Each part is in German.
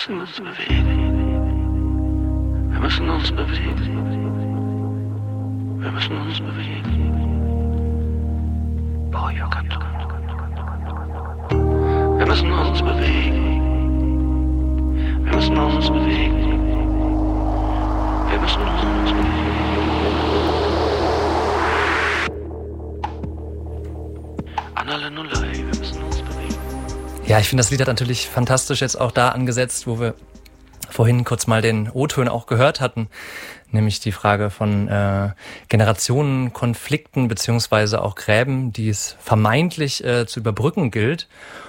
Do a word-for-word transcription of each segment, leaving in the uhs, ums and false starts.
müssen uns bewegen. Wir müssen uns bewegen. Wir müssen uns bewegen. Wir müssen uns bewegen. Wir müssen uns bewegen. Wir müssen uns bewegen. An alle Nullei, wir müssen uns bewegen. Ja, ich finde, das Lied hat natürlich fantastisch jetzt auch da angesetzt, wo wir vorhin kurz mal den O-Ton auch gehört hatten, nämlich die Frage von äh, Generationenkonflikten beziehungsweise auch Gräben, die es vermeintlich äh, zu überbrücken gilt.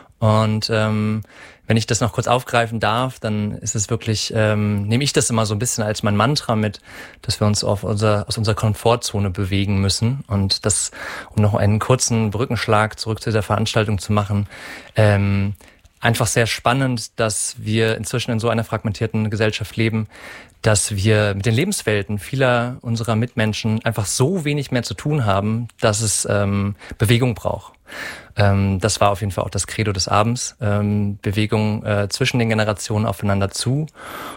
Und ähm, wenn ich das noch kurz aufgreifen darf, dann ist es wirklich, ähm, nehme ich das immer so ein bisschen als mein Mantra mit, dass wir uns auf unser, aus unserer Komfortzone bewegen müssen. Und das, um noch einen kurzen Brückenschlag zurück zu der Veranstaltung zu machen, ähm, einfach sehr spannend, dass wir inzwischen in so einer fragmentierten Gesellschaft leben, dass wir mit den Lebenswelten vieler unserer Mitmenschen einfach so wenig mehr zu tun haben, dass es ähm, Bewegung braucht. Ähm, das war auf jeden Fall auch das Credo des Abends. Ähm, Bewegung äh, zwischen den Generationen aufeinander zu.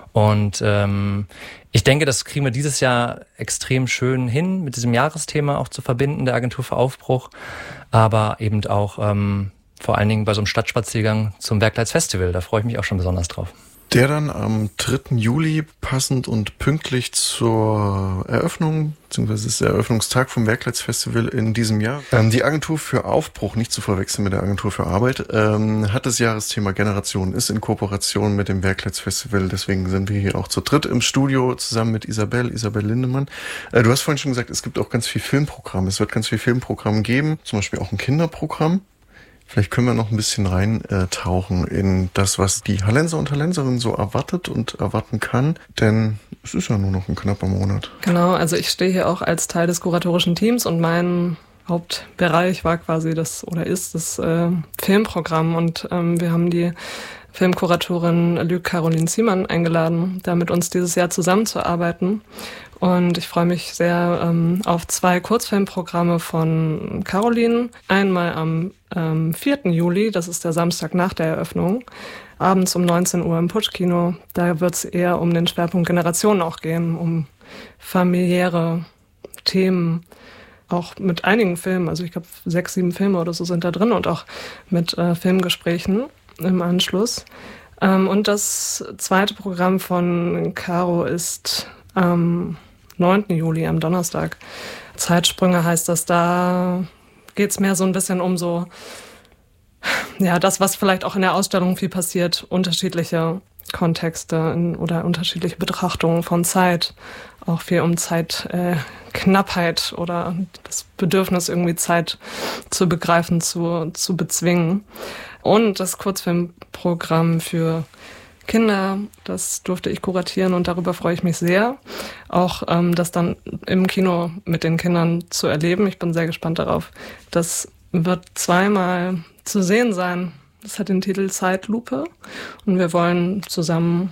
Und ähm, ich denke, das kriegen wir dieses Jahr extrem schön hin, mit diesem Jahresthema auch zu verbinden, der Agentur für Aufbruch. Aber eben auch ähm, vor allen Dingen bei so einem Stadtspaziergang zum Werkleitsfestival. Da freue ich mich auch schon besonders drauf. Der dann am dritten Juli passend und pünktlich zur Eröffnung, beziehungsweise ist der Eröffnungstag vom Werkleitsfestival in diesem Jahr. Ähm, die Agentur für Aufbruch, nicht zu verwechseln mit der Agentur für Arbeit, ähm, hat das Jahresthema Generation, ist in Kooperation mit dem Werkleitsfestival. Deswegen sind wir hier auch zu dritt im Studio zusammen mit Isabel, Isabel Lindemann. Äh, du hast vorhin schon gesagt, es gibt auch ganz viel Filmprogramm. Es wird ganz viel Filmprogramm geben, zum Beispiel auch ein Kinderprogramm. Vielleicht können wir noch ein bisschen reintauchen in das, was die Hallenser und Hallenserinnen so erwartet und erwarten kann. Denn es ist ja nur noch ein knapper Monat. Genau, also ich stehe hier auch als Teil des kuratorischen Teams und mein Hauptbereich war quasi das oder ist das äh, Filmprogramm. Und ähm, wir haben die Filmkuratorin Luc Caroline Ziemann eingeladen, da mit uns dieses Jahr zusammenzuarbeiten. Und ich freue mich sehr ähm, auf zwei Kurzfilmprogramme von Caroline. Einmal am ähm, vierten Juli, das ist der Samstag nach der Eröffnung, abends um neunzehn Uhr im Putschkino. Da wird es eher um den Schwerpunkt Generationen auch gehen, um familiäre Themen, auch mit einigen Filmen. Also ich glaube, sechs, sieben Filme oder so sind da drin und auch mit äh, Filmgesprächen im Anschluss. Ähm, und das zweite Programm von Caro ist am neunten Juli, am Donnerstag. Zeitsprünge heißt das, da geht es mehr so ein bisschen um so, ja, das, was vielleicht auch in der Ausstellung viel passiert, unterschiedliche Kontexte in, oder unterschiedliche Betrachtungen von Zeit, auch viel um Zeitknappheit äh, oder das Bedürfnis, irgendwie Zeit zu begreifen, zu, zu bezwingen. Und das Kurzfilmprogramm für Kinder, das durfte ich kuratieren und darüber freue ich mich sehr, auch ähm, das dann im Kino mit den Kindern zu erleben. Ich bin sehr gespannt darauf. Das wird zweimal zu sehen sein. Das hat den Titel Zeitlupe und wir wollen zusammen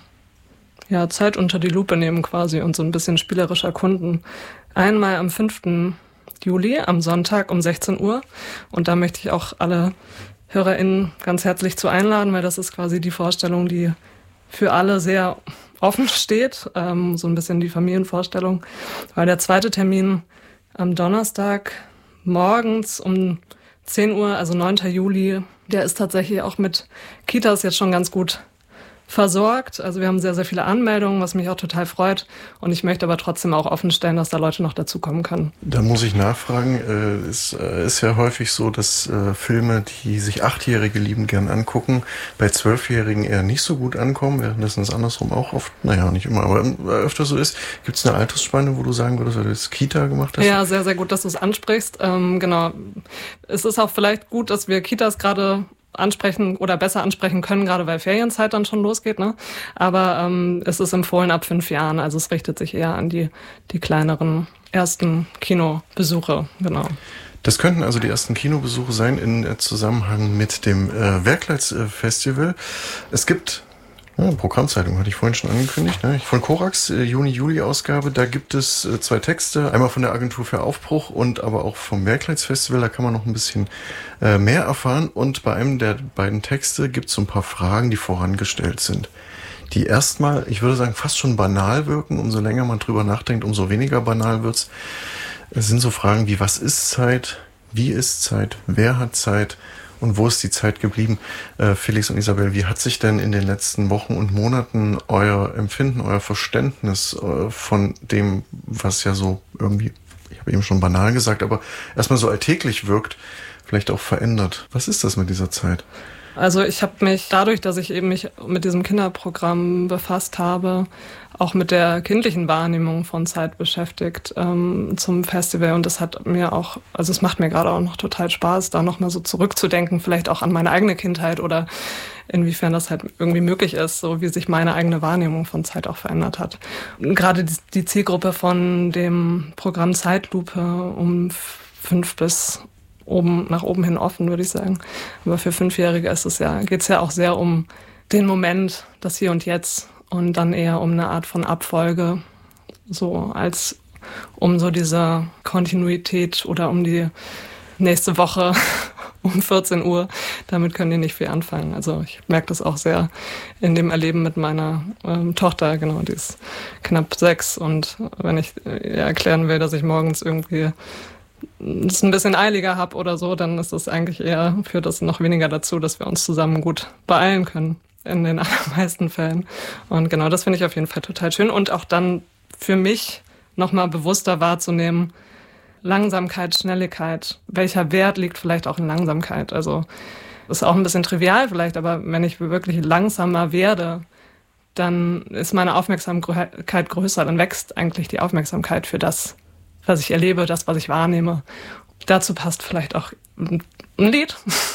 ja, Zeit unter die Lupe nehmen quasi und so ein bisschen spielerisch erkunden. Einmal am fünften Juli, am Sonntag um sechzehn Uhr und da möchte ich auch alle HörerInnen ganz herzlich zu einladen, weil das ist quasi die Vorstellung, die für alle sehr offen steht, ähm, so ein bisschen die Familienvorstellung, weil der zweite Termin am Donnerstag morgens um zehn Uhr, also neunten Juli, der ist tatsächlich auch mit Kitas jetzt schon ganz gut versorgt. Also wir haben sehr, sehr viele Anmeldungen, was mich auch total freut. Und ich möchte aber trotzdem auch offenstellen, dass da Leute noch dazukommen können. Da muss ich nachfragen. Äh, es äh, ist ja häufig so, dass äh, Filme, die sich Achtjährige liebend gern angucken, bei Zwölfjährigen eher nicht so gut ankommen, währenddessen es andersrum auch oft, naja, nicht immer, aber öfter so ist. Gibt es eine Altersspanne, wo du sagen würdest, weil du das Kita gemacht hast? Ja, sehr, sehr gut, dass du es ansprichst. Ähm, genau. Es ist auch vielleicht gut, dass wir Kitas gerade ansprechen oder besser ansprechen können, gerade weil Ferienzeit dann schon losgeht, ne? Aber ähm, es ist empfohlen ab fünf Jahren, also es richtet sich eher an die, die kleineren ersten Kinobesuche, genau. Das könnten also die ersten Kinobesuche sein in Zusammenhang mit dem äh, Werkleitsfestival. Es gibt Ja, Programmzeitung hatte ich vorhin schon angekündigt. Ne? Von Korax, äh, Juni-Juli-Ausgabe, da gibt es äh, zwei Texte. Einmal von der Agentur für Aufbruch und aber auch vom Werkleitsfestival. Da kann man noch ein bisschen äh, mehr erfahren. Und bei einem der beiden Texte gibt es so ein paar Fragen, die vorangestellt sind. die erstmal, ich würde sagen, fast schon banal wirken. Umso länger man drüber nachdenkt, umso weniger banal wird's. Es sind so Fragen wie, was ist Zeit? Wie ist Zeit? Wer hat Zeit? Und wo ist die Zeit geblieben? Äh, Felix und Isabel, wie hat sich denn in den letzten Wochen und Monaten euer Empfinden, euer Verständnis äh, von dem, was ja so irgendwie, ich habe eben schon banal gesagt, aber erstmal so alltäglich wirkt, vielleicht auch verändert? Was ist das mit dieser Zeit? Also ich habe mich dadurch, dass ich eben mich mit diesem Kinderprogramm befasst habe, auch mit der kindlichen Wahrnehmung von Zeit beschäftigt ähm, zum Festival. Und das hat mir auch, also es macht mir gerade auch noch total Spaß, da nochmal so zurückzudenken, vielleicht auch an meine eigene Kindheit oder inwiefern das halt irgendwie möglich ist, so wie sich meine eigene Wahrnehmung von Zeit auch verändert hat. Und gerade die, die Zielgruppe von dem Programm Zeitlupe um fünf bis oben nach oben hin offen, würde ich sagen. Aber für Fünfjährige ist es ja, geht es ja auch sehr um den Moment, das Hier und Jetzt und dann eher um eine Art von Abfolge, so als um so diese Kontinuität oder um die nächste Woche um vierzehn Uhr. Damit können die nicht viel anfangen. Also ich merke das auch sehr in dem Erleben mit meiner ähm, Tochter, genau, die ist knapp sechs und wenn ich ihr erklären will, dass ich morgens irgendwie es ein bisschen eiliger habe oder so, dann ist das eigentlich eher, führt das noch weniger dazu, dass wir uns zusammen gut beeilen können in den allermeisten Fällen. Und genau, das finde ich auf jeden Fall total schön. Und auch dann für mich nochmal bewusster wahrzunehmen, Langsamkeit, Schnelligkeit, welcher Wert liegt vielleicht auch in Langsamkeit? Also das ist auch ein bisschen trivial vielleicht, aber wenn ich wirklich langsamer werde, dann ist meine Aufmerksamkeit größer, dann wächst eigentlich die Aufmerksamkeit für das, was ich erlebe, das, was ich wahrnehme. Dazu passt vielleicht auch ein Lied.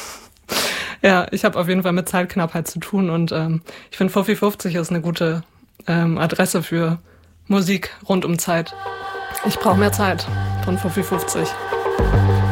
Ja, ich habe auf jeden Fall mit Zeitknappheit zu tun und ähm, ich finde Fuffi fünfzig ist eine gute ähm, Adresse für Musik rund um Zeit. Ich brauche mehr Zeit von Fuffi fünfzig.